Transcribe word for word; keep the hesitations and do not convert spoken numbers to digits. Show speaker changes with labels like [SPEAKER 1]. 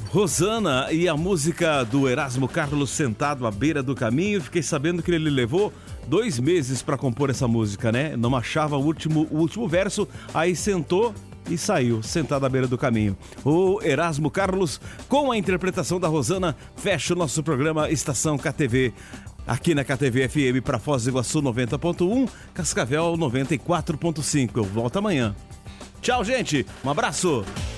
[SPEAKER 1] Rosana e a música do Erasmo Carlos, Sentado à Beira do Caminho. Fiquei sabendo que ele levou dois meses para compor essa música, né? Não achava o último, o último verso, aí sentou e saiu, sentado à beira do caminho. O Erasmo Carlos, com a interpretação da Rosana, fecha o nosso programa Estação K T V. Aqui na K T V F M para Foz do Iguaçu noventa ponto um, Cascavel noventa e quatro ponto cinco. Eu volto amanhã. Tchau, gente. Um abraço.